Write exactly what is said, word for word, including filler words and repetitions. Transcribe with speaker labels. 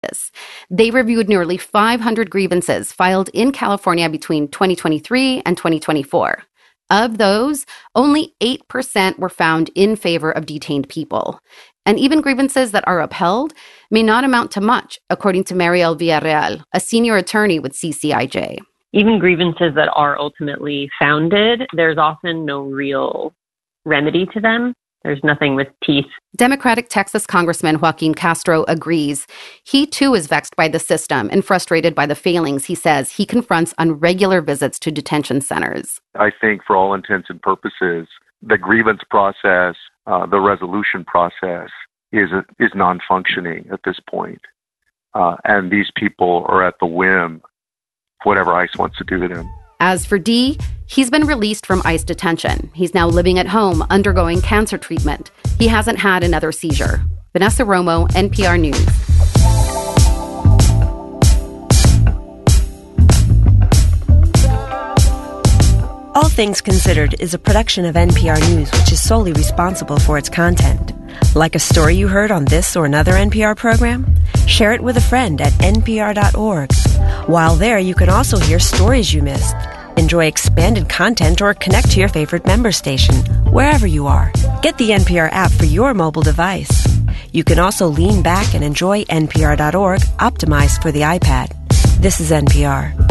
Speaker 1: They reviewed nearly five hundred grievances filed in California between twenty twenty-three and twenty twenty-four. Of those, only eight percent were found in favor of detained people. And even grievances that are upheld may not amount to much, according to Mariel Villarreal, a senior attorney with C C I J.
Speaker 2: Even grievances that are ultimately founded, there's often no real remedy to them. There's nothing with teeth.
Speaker 1: Democratic Texas Congressman Joaquin Castro agrees. He, too, is vexed by the system and frustrated by the failings he says he confronts on regular visits to detention centers.
Speaker 3: I think for all intents and purposes, the grievance process, uh, the resolution process is is non-functioning at this point. Uh, and these people are at the whim of whatever ICE wants to do to them.
Speaker 1: As for D, he's been released from ICE detention. He's now living at home, undergoing cancer treatment. He hasn't had another seizure. Vanessa Romo, N P R News.
Speaker 4: All Things Considered is a production of N P R News, which is solely responsible for its content. Like a story you heard on this or another N P R program? Share it with a friend at N P R dot org. While there, you can also hear stories you missed, enjoy expanded content, or connect to your favorite member station, wherever you are. Get the N P R app for your mobile device. You can also lean back and enjoy N P R dot org, optimized for the iPad. This is N P R.